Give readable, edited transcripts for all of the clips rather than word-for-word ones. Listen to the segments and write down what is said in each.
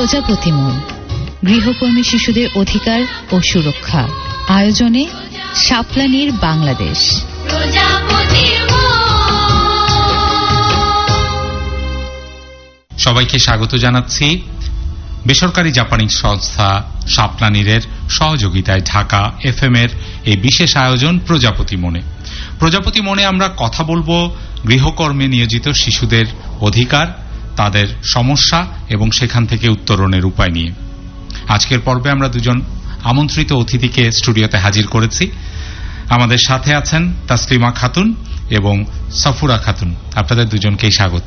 প্রজাপতি মন, গৃহকর্মী শিশুদের অধিকার ও সুরক্ষা, আয়োজনে শাপলানির বাংলাদেশ। সবাইকে স্বাগত জানাচ্ছি বেসরকারি জাপানি সংস্থা শাপলানির সহযোগিতায় ঢাকা FM এর এই বিশেষ আয়োজন প্রজাপতি মনে। প্রজাপতি মনে আমরা কথা বলবো গৃহকর্মে নিয়োজিত শিশুদের অধিকার, তাদের সমস্যা এবং সেখান থেকে উত্তরণের উপায় নিয়ে। আজকের পর্বে আমরা দুজন আমন্ত্রিত অতিথিকে স্টুডিওতে হাজির করেছি। আমাদের সাথে আছেন তাসলিমা খাতুন এবং সাফুরা খাতুন। আপনাদের দুজনকেই স্বাগত।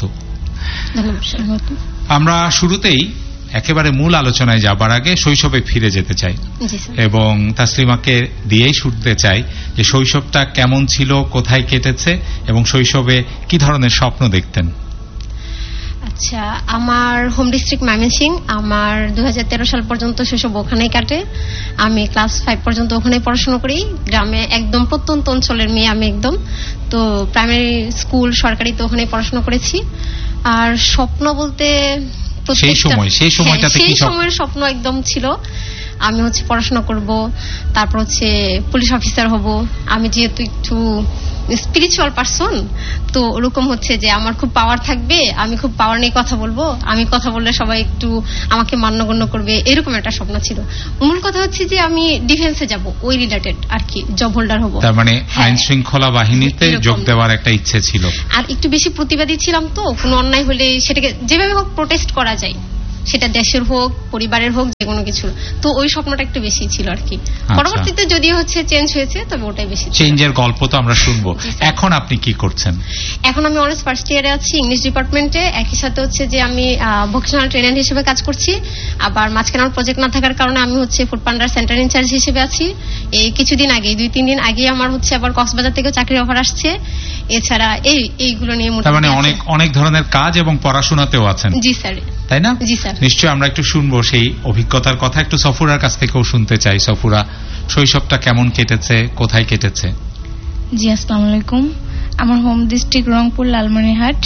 আমরা শুরুতেই একেবারে মূল আলোচনায় যাবার আগে শৈশবে ফিরে যেতে চাই এবং তাসলিমাকে দিয়েই শুনতে চাই যে শৈশবটা কেমন ছিল, কোথায় কেটেছে এবং শৈশবে কি ধরনের স্বপ্ন দেখতেন। আচ্ছা, আমার হোম ডিস্ট্রিক্ট ময়মনসিংহ। আমার 2013 সাল পর্যন্ত শৈশব ওখানেই কাটে। আমি ক্লাস 5 পর্যন্ত ওখানেই পড়াশোনা করি। গ্রামে একদম প্রত্যন্ত অঞ্চলের মেয়ে আমি একদম। তো প্রাইমারি স্কুল সরকারি তো ওখানেই পড়াশোনা করেছি। আর স্বপ্ন বলতে সেই সময়ের স্বপ্ন একদম ছিল আমি পড়াশোনা করব, তারপর পুলিশ অফিসার হব। আমি যেহেতু একটু স্পিরিচুয়াল পারসন, তো ওরকম যে আমার খুব পাওয়ার থাকবে, আমি খুব পাওয়ার নিয়ে কথা বলবো, আমি কথা বললে সবাই একটু আমাকে মান্যগণ্য করবে, এরকম একটা স্বপ্ন ছিল। মূল কথা যে আমি ডিফেন্সে যাব, ওই রিলেটেড আর কি, জব হোল্ডার হব। তার মানে আইন শৃঙ্খলা বাহিনীতে যোগ দেওয়ার একটা ইচ্ছে ছিল। আর একটু বেশি প্রতিবাদী ছিলাম, তো কোনো অন্যায় হলে সেটাকে যেভাবে হোক প্রোটেস্ট করা যায়, সেটা দেশের হোক পরিবারের হোক যে কোনো কিছু। তো ওই স্বপ্নটা একটু বেশি ছিল আর কি। পরবর্তীতে যদিও চেঞ্জ হয়েছে, তবে ওটাই বেশি। চেঞ্জের গল্প তো আমরা শুনবো। এখন আপনি কি করছেন? এখন আমি অনার্স ফার্স্ট ইয়ারে আছি ইংলিশ ডিপার্টমেন্টে। একই সাথে যে আমি ভোকেশনাল ট্রেনার হিসেবে কাজ করছি। আবার মাঝখানে আমার প্রজেক্ট না থাকার কারণে আমি ফুড পান্ডার সেন্টার ইনচার্জ হিসেবে আছি। এই কিছুদিন আগে 2-3 দিন আগে আমার আবার কক্সবাজার থেকে চাকরির অফার আসছে। এছাড়া এইগুলো নিয়ে মানে অনেক ধরনের কাজ এবং পড়াশোনাতেও আছেন। জি স্যার। তাই না? জি স্যার। নিশ্চয়ই আমরা একটু শুনবো সেই অভিজ্ঞতার কথা। একটু সফুরার কাছ থেকেও শুনতে চাই। সফুরা, শৈশবটা কেমন কেটেছে, কোথায় কেটেছে? জি, আসসালামু আলাইকুম। আমার হোম ডিস্ট্রিক্ট রংপুর লালমনিরহাট।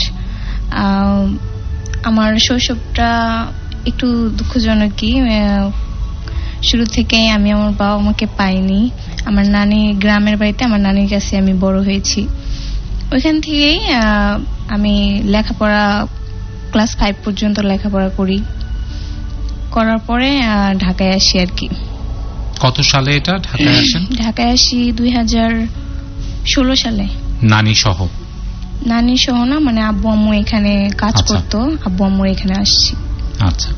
আমার শৈশবটা একটু দুঃখজনকই। শুরু থেকেই আমি আমার বাবা মাকে পাইনি। আমার নানি গ্রামের বাড়িতে, আমার নানির কাছে আমি বড় হয়েছি। ওইখান থেকেই আমি লেখাপড়া ক্লাস 5 পর্যন্ত লেখাপড়া করি। করার পরে ঢাকায় আসি আর কি। কত সালে এটা ঢাকায় আসেন? ঢাকায় আসি 2016 সালে। নানি সহ? নানি সহ না, মানে আব্বু আম্মু এখানে কাজ করতো, আব্বু আম্মু এখানে আসছি। আচ্ছা।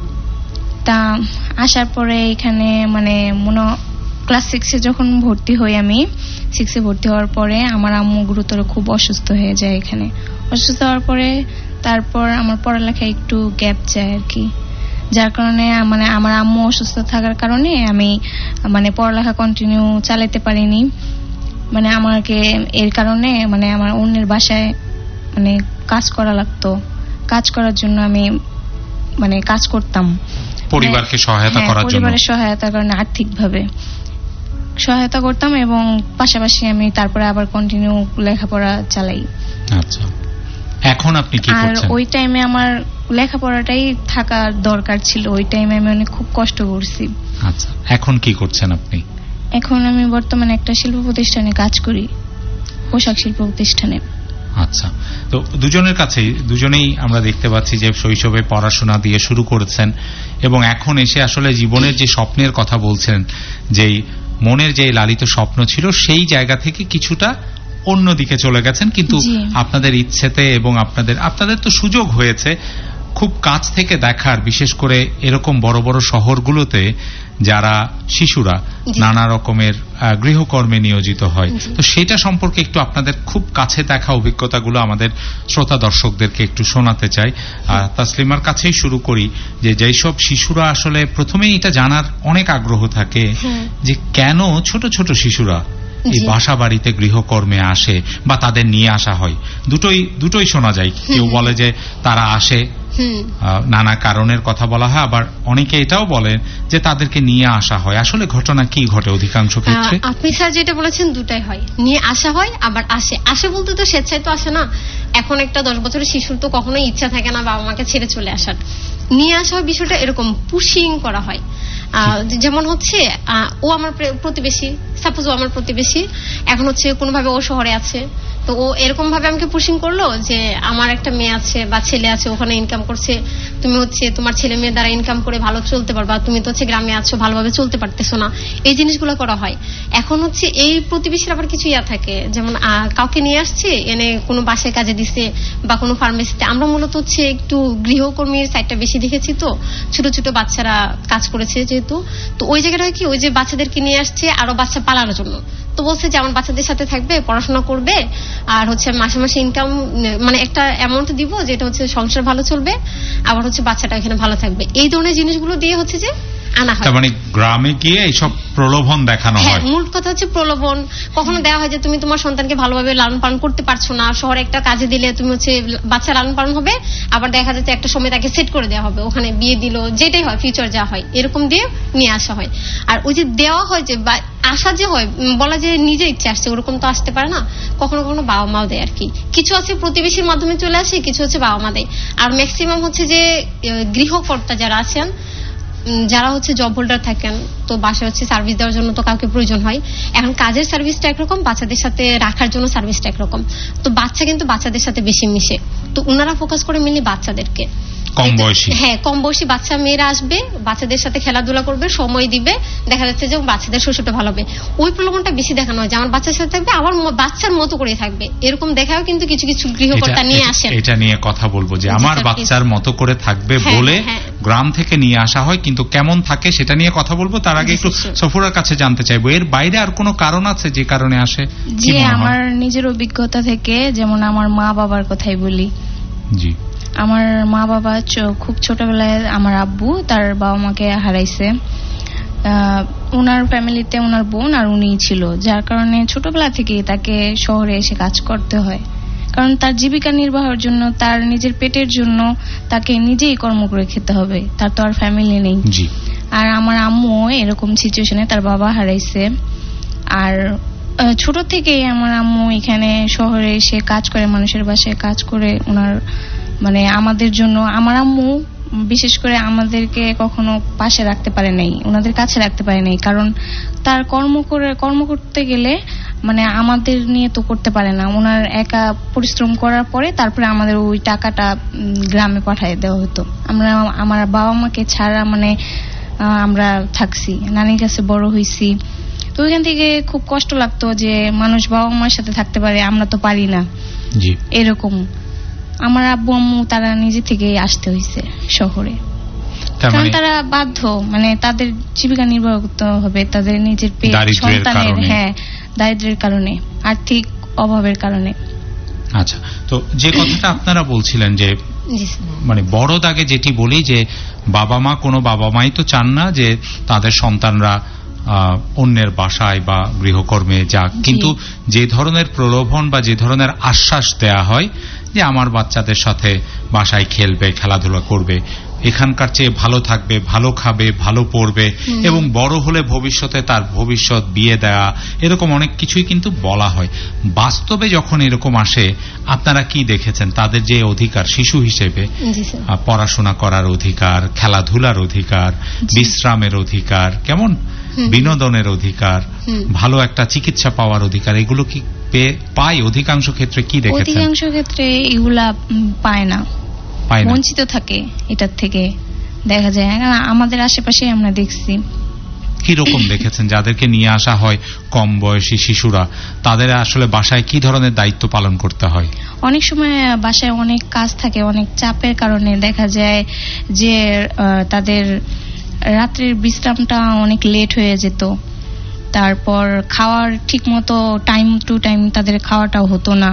তা আসার পরে এখানে ক্লাস 6-এ যখন ভর্তি হই, আমি 6-এ ভর্তি হওয়ার পরে আমার আম্মু গুরুতর খুব অসুস্থ হয়ে যায় এখানে। অসুস্থ হওয়ার পরে তারপর আমার পড়ালেখায় একটু গ্যাপ যায় আর কি। যার কারণে আমার আম্মু অসুস্থ থাকার কারণে আমি পড়ালেখা কন্টিনিউ চালাতে পারিনি। আমাকে এর কারণে আমার অন্যের বাসায় কাজ করা লাগতো। কাজ করার জন্য আমি কাজ করতাম পরিবারকে সহায়তা করার জন্য। পরিবারের সহায়তার কারণে আর্থিকভাবে সহায়তা করতাম এবং পাশাপাশি আমি তারপরে আবার কন্টিনিউ লেখাপড়া চালাই। আচ্ছা, এখন আপনি কি করছেন? আর ওই টাইমে আমার লেখাপড়াটাই থাকা দরকার ছিল। ওই টাইমে আমি খুব কষ্ট করছি। আচ্ছা, এখন কি করছেন আপনি? এখন আমি বর্তমানে একটা শিল্প প্রতিষ্ঠানে কাজ করি, পোশাক শিল্প প্রতিষ্ঠানে। আচ্ছা, তো দুজনেই আমরা দেখতে পাচ্ছি যে শৈশবে পড়াশোনা দিয়ে শুরু করেছেন এবং এখন এসে আসলে জীবনের যে স্বপ্নের কথা বলছেন, যেই মনের যে লালিত স্বপ্ন ছিল, সেই জায়গা থেকে কিছুটা অন্যদিকে চলে গেছেন। কিন্তু আপনাদের ইচ্ছেতে এবং আপনাদের তো সুযোগ হয়েছে খুব কাছ থেকে দেখার, বিশেষ করে এরকম বড় বড় শহরগুলোতে যারা শিশুরা নানা রকমের গৃহকর্মে নিয়োজিত হয়। তো সেটা সম্পর্কে একটু আপনাদের খুব কাছে দেখা অভিজ্ঞতাগুলো আমাদের শ্রোতা দর্শকদেরকে একটু শোনাতে চাই। তাসলিমার কাছেই শুরু করি যে যেসব শিশুরা আসলে প্রথমেই এটা জানার অনেক আগ্রহ থাকে যে কেন ছোট ছোট শিশুরা এই বাসা বাড়িতে গৃহকর্মে আসে বা তাদের নিয়ে আসা হয়। দুটোই শোনা যায়। কেউ বলে যে তারা আসে নানা কারণের কথা বলা হয়, আবার অনেকে এটাও বলেন যে তাদেরকে নিয়ে আসা হয়। আসলে ঘটনা কি ঘটে অধিকাংশ ক্ষেত্রে? আপনি স্যার যেটা বলেছেন দুটাই হয়, নিয়ে আসা হয় আবার আসে বলতে তো স্বেচ্ছায় তো আসে না। এখন একটা 10 বছরের শিশুর তো কখনোই ইচ্ছা থাকে না বাবা মাকে ছেড়ে চলে আসার। নিয়ে আসা হয় বিষয়টা এরকম, পুশিং করা হয়। যেমন হচ্ছে ও আমার প্রতিবেশী, সাপোজ ও আমার প্রতিবেশী, এখন হচ্ছে কোনোভাবে ও শহরে আছে, তো ও এরকম ভাবে আমাকে পুশিং করলো যে আমার একটা মেয়ে আছে বা ছেলে আছে, ওখানে ইনকাম করছে, তুমি হচ্ছে তোমার ছেলে মেয়ে দ্বারা ইনকাম করে ভালো চলতে পারবা, তুমি তো হচ্ছে গ্রামে আছো, ভালোভাবে চলতে পারতেছো না, এই জিনিসগুলো করা হয়। এখন হচ্ছে এই প্রতিবেশীর আবার কিছু ইয়া থাকে, যেমন কাউকে নিয়ে আসছে, এনে কোনো বাসায় কাজে দিছে বা কোনো ফার্মেসিতে। আমরা মূলত হচ্ছে একটু গৃহকর্মীর সাইডটা বেশি দেখেছি, তো ছোট ছোট বাচ্চারা কাজ করেছে যেহেতু, তো ওই জায়গাটা কি ওই যে বাচ্চাদেরকে নিয়ে আসছে আরো বাচ্চা পালানোর জন্য, তো বলছে যে আমার বাচ্চাদের সাথে থাকবে, পড়াশোনা করবে, আর হচ্ছে মাসে মাসে ইনকাম মানে একটা অ্যামাউন্ট দিব যেটা হচ্ছে সংসার ভালো চলবে, আবার হচ্ছে বাচ্চাটা এখানে ভালো থাকবে। এই ধরনের জিনিসগুলো দিয়ে হচ্ছে যে আনা হয়। মানে গ্রামে গিয়ে এইসব প্রলোভন দেখানো হয়। মূল কথা হচ্ছে প্রলোভন। কখনো দেওয়া হয় যে তুমি তোমার সন্তানকে ভালোভাবে লালন পালন করতে পারছো না, শহরে একটা কাজে দিলে তুমি হচ্ছে বাচ্চা লালন পালন হবে, আবার দেখা যাচ্ছে একটা সময় তাকে সেট করে দেওয়া হবে, ওখানে বিয়ে দিল, যেটাই হয় ফিউচার যা হয় এরকম দিয়ে নিয়ে আসা হয়। আর ওই যে দেওয়া হয় যে আসা যে হয়, বলা যে নিজে ইচ্ছে আসছে, ওরকম তো আসতে পারে না, কখনো কখনো বাবা মাও দেয় আর কি। কিছু আছে প্রতিবেশীর মাধ্যমে চলে আসে, কিছু হচ্ছে বাবা মা দেয়। আর ম্যাক্সিমাম হচ্ছে যে গৃহকর্তা যারা আছেন, যারা হচ্ছে জব হোল্ডার থাকেন, তো বাসায় হচ্ছে সার্ভিস দেওয়ার জন্য তো কাউকে প্রয়োজন হয়। এখন কাজের সার্ভিসটা একরকম, বাচ্চাদের সাথে রাখার জন্য সার্ভিসটা একরকম। তো বাচ্চা কিন্তু বাচ্চাদের সাথে বেশি মিশে, তো ওনারা ফোকাস করে মিলি বাচ্চাদেরকে। কম বয়সী, হ্যাঁ কম বয়সী বাচ্চা মেয়েরা আসবে, বাচ্চাদের সাথে খেলাধুলা করবে, সময় দিবে, দেখা যাচ্ছে যে বাচ্চাদের শৈশবটা ভালো হবে। ওই প্রলোভনটা বেশি দেখানো হয় যে আমার বাচ্চার সাথে থাকবে, আবার বাচ্চার মতো করে থাকবে, এরকম দেখাও কিন্তু কিছু কিছু গৃহকর্তা নিয়ে আসেন। এটা নিয়ে কথা বলবো যে আমার বাচ্চার মতো করে থাকবে বলে গ্রাম থেকে নিয়ে আসা হয়, কিন্তু কেমন থাকে সেটা নিয়ে কথা বলবো। তার আগে একটু সফুরার কাছে জানতে চাইবো, এর বাইরে আর কোনো কারণ আছে যে কারণে আসে? জি, আমার নিজের অভিজ্ঞতা থেকে, যেমন আমার মা বাবার কথাই বলি। জি, আমার মা বাবা খুব ছোটবেলায় আমার আব্বু তার বাবা মাকে হারাইছে। ওনার ফ্যামিলিতে ওনার বোন আর উনি ছিল, যার কারণে ছোটবেলা থেকে তাকে শহরে এসে কাজ করতে হয়, কারণ তার জীবিকা নির্বাহের জন্য, তার নিজের পেটের জন্য তাকে নিজেই কর্ম করে খেতে হবে, তার তো আর ফ্যামিলি নেই। আর আমার আম্মু এরকম সিচুয়েশনে তার বাবা হারাইছে। আর ছোট থেকেই আমার আম্মু এখানে শহরে এসে কাজ করে, মানুষের বাসায় কাজ করে, ওনার মানে আমাদের জন্য। আমার আম্মু বিশেষ করে আমাদেরকে কখনো পাশে রাখতে পারে নাই, ওনাদের কাছে রাখতে পারে নাই, কারণ তার কর্ম করতে গেলে মানে আমাদের নিয়ে তো করতে পারে না, ওনার একা পরিশ্রম করার পরে তারপরে আমাদের ওই টাকাটা গ্রামে পাঠিয়ে দেওয়া হতো। আমরা আমার বাবা মাকে ছাড়া মানে আমরা থাকছি, নানির কাছে বড় হয়েছি, তো ওইখান থেকে খুব কষ্ট লাগতো যে মানুষ বাবা মার সাথে থাকতে পারে, আমরা তো পারি না। এরকম আমার আব্বু আম্মু তারা নিজে থেকেই আসতে হয়েছে শহরে, কারণ তারা বাধ্য, মানে তাদের জীবিকা নির্বাহ করতে হবে, তাদের নিজের সন্তানের দারিদ্র্যের কারণে, আর্থিক অভাবের কারণে। আচ্ছা, তো যে কথাটা আপনারা বলছিলেন যে মানে বড় দাগে যেটি বলি যে বাবা মা, কোনো বাবা মাই তো চান না যে তাদের সন্তানরা অন্যের বাসায় বা গৃহকর্মে যাক, কিন্তু যে ধরনের প্রলোভন বা যে ধরনের আশ্বাস দেয়া হয় যে আমার বাচ্চাদের সাথে বাসায় খেলবে, খেলাধুলা করবে, এখানকার চেয়ে ভালো থাকবে, ভালো খাবে, ভালো পড়বে, এবং বড় হলে ভবিষ্যতে তার ভবিষ্যৎ বিয়ে দেয়া, এরকম অনেক কিছুই কিন্তু বলা হয়। বাস্তবে যখন এরকম আসে, আপনারা কি দেখেছেন? তাদের যে অধিকার শিশু হিসেবে, পড়াশোনা করার অধিকার, খেলাধুলার অধিকার, বিশ্রামের অধিকার, কেমন বিনোদনের অধিকার, ভালো একটা চিকিৎসা পাওয়ার অধিকার, এগুলো কি পায়? অধিকাংশ ক্ষেত্রে কি দেখেছেন? অধিকাংশ ক্ষেত্রে এগুলা পায় না, বঞ্চিত থাকে এটার থেকে, দেখা যায় আমাদের আশেপাশে আমরা দেখছি। কিরকম দেখেছেন যাদেরকে নিয়ে আসা হয় কম বয়সী শিশুরা, তাদের আসলে বাসায় কি ধরনের দায়িত্ব পালন করতে হয়? অনেক সময় বাসায় অনেক কাজ থাকে, অনেক চাপের কারণে দেখা যায় যে তাদের রাত্রের বিশ্রামটা অনেক লেট হয়ে যেত, তারপর খাওয়ার ঠিক মতো টাইম টু টাইম তাদের খাওয়াটাও হতো না,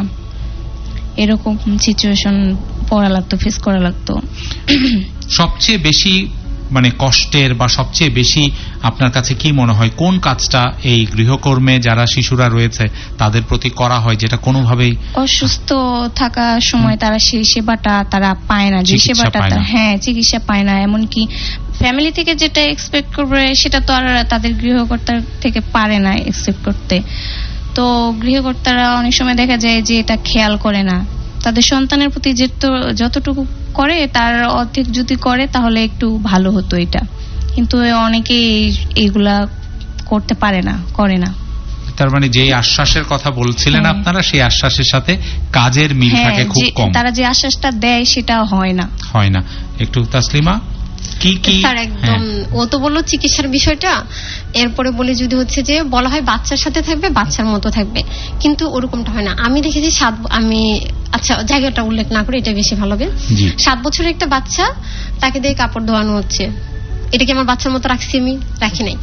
এরকম সিচুয়েশন পড়া লাগতো, ফেস করা লাগতো। সবচেয়ে বেশি মানে কষ্টের বা সবচেয়ে বেশি আপনার কাছে কি মনে হয় কোন কাজটা এই গৃহকর্মে যারা শিশুরা রয়েছে তাদের প্রতি করা হয় যেটা কোনোভাবেই অসুস্থ থাকার সময় তারা সেই সেবাটা তারা পায় না, যে সেবাটা চিকিৎসা পায় না, এমনকি ফ্যামিলি থেকে যেটা এক্সপেক্ট করবে সেটা তো আর তাদের গৃহকর্তার থেকে পারে না এক্সপেক্ট করতে। তো গৃহকর্তারা অনেক সময় দেখা যায় যে এটা খেয়াল করে না, তাদের সন্তানের প্রতি যতটুকু করে তার অর্ধেক যদি করে তাহলে একটু ভালো হতো এটা, কিন্তু অনেকে এইগুলা করতে পারে না, করে না। তার মানে যে আশ্বাসের কথা বলছিলেন আপনারা সেই আশ্বাসের সাথে কাজের মিল থাকে খুব কম, তারা যে আশ্বাসটা দেয় সেটা হয় না। একটু তাসলিমা স্যার একদম ও তো বললো চিকিৎসার বিষয়টা, এরপরে বলে যদি হচ্ছে যে বলা হয় বাচ্চার সাথে থাকবে, বাচ্চার মতো থাকবে, কিন্তু ওরকমটা হয় না। আমি দেখেছি আচ্ছা জায়গাটা উল্লেখ না করে এটা বেশি ভালো হবে। 7 বছরের একটা বাচ্চা, তাকে দিয়ে কাপড় ধোয়ানো হচ্ছে, এটা কি আমার বাচ্চার মতো রাখছি? আমি রাখি নাই।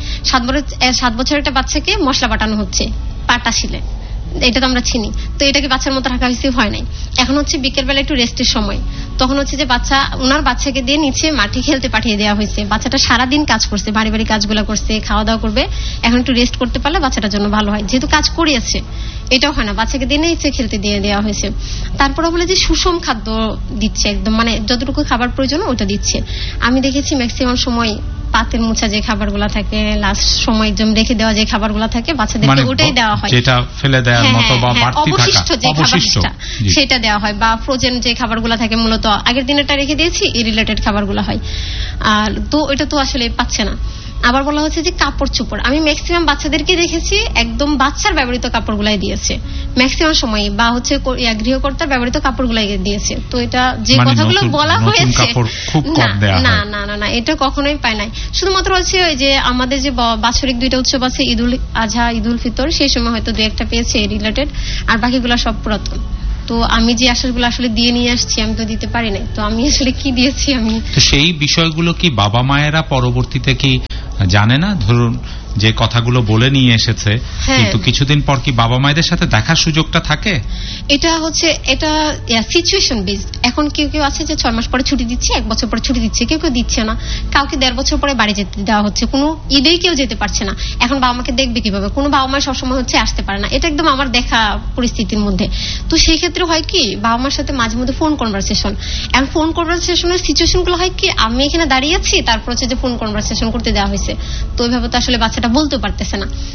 7 বছরের একটা বাচ্চাকে মশলা বাটানো হচ্ছে পাটা শিলে, এটা তো আমরা চিনি, তো এটাকে বাচ্চার মতো রাখা হয়েছে? হয় নাই। এখন হচ্ছে বিকেল বেলা একটু রেস্টের সময়, তখন হচ্ছে যে ওনার বাচ্চাকে দিয়ে নিচে মাঠে খেলতে পাঠিয়ে দেওয়া হয়েছে। বাচ্চাটা সারাদিন কাজ করছে, বাড়ি বাড়ি কাজগুলো করছে, খাওয়া দাওয়া করবে, এখন একটু রেস্ট করতে পারলে বাচ্চাটার জন্য ভালো হয়, যেহেতু কাজ করিয়েছে। এটাও হয় না, বাচ্চাকে দিয়ে নিচে খেলতে দিয়ে দেওয়া হয়েছে। তারপরে বলে যে সুষম খাদ্য দিচ্ছে, একদম মানে যতটুকু খাবার প্রয়োজন ওটা দিচ্ছে। আমি দেখেছি ম্যাক্সিমাম সময় পাতের মোছা যে খাবারগুলো থাকে, লাস্ট সময় একদম রেখে দেওয়া যে খাবারগুলো থাকে বাচ্চাদেরকে ওটাই দেওয়া হয়, যেটা ফেলে দেওয়ার মতো বা বাড়তি অবশিষ্ট যে খাবারটা সেটা দেওয়া হয়, বা ফ্রোজেন যে খাবারগুলো থাকে মূলত আগের দিনেরটা রেখে দিয়েছি, এই রিলেটেড খাবারগুলো হয়। আর তো এটা তো আসলে পাচ্ছে না। আবার বলা হচ্ছে যে কাপড় চোপড়, আমি ম্যাক্সিমাম বাচ্চাদেরকে দেখেছি একদম বাচ্চার ব্যবহৃত কাপড়গুলাই দিয়েছে ম্যাক্সিমাম সময়, বা হচ্ছে গৃহকর্তার ব্যবহৃত কাপড়গুলাই দিয়েছে। তো এটা যে কথাগুলো বলা হয়েছে না না না না, এটা কখনোই পায় নাই। শুধুমাত্র হচ্ছে ওই যে আমাদের যে বাৎসরিক 2টা উৎসব আছে, ঈদুল আজহা, ঈদুল ফিতর, সেই সময় হয়তো 2-1টা পেয়েছে এই রিলেটেড, আর বাকিগুলো সব পুরাতন। তো আমি যে আশ্বাসগুলো আসলে দিয়ে নিয়ে আসছি আমি তো দিতে পারি নাই, তো আমি আসলে কি দিয়েছি আমি। তো সেই বিষয়গুলো কি বাবা মায়েরা পরবর্তীতে কি জানে না? ধরুন যে কথাগুলো বলে নিয়ে এসেছে, কিন্তু কিছুদিন পর কি বাবা মায়েদের সাথে দেখার সুযোগটা থাকে? এটা হচ্ছে এটা সিচুয়েশন বেসড। এখন কেউ কেউ আছে যে 6 মাস পরে ছুটি দিচ্ছে, 1 বছর পরে ছুটি দিচ্ছে, কেউ কেউ দিচ্ছে না, কাউকে 1.5 বছর পরে বাড়ি যেতে দেওয়া হচ্ছে, কোনো ঈদেই কেউ যেতে পারছে না। এখন বাবা মাকে দেখবে কিভাবে? কোনো বাবা মা সবসময় হচ্ছে আসতে পারে না, এটা একদম আমার দেখা পরিস্থিতির মধ্যে। তো সেই ক্ষেত্রে হয় কি বাবা মার সাথে মাঝে মধ্যে ফোন কনভারসেশন, এখন ফোন কনভারসেশনের সিচুয়েশন গুলো হয় কি আমি এখানে দাঁড়িয়ে আছি, তারপর হচ্ছে যে ফোন কনভারসেশন করতে দেওয়া হয়েছে, তো ওইভাবে তো আসলে বাচ্চাটা বলতে পারতেছে না।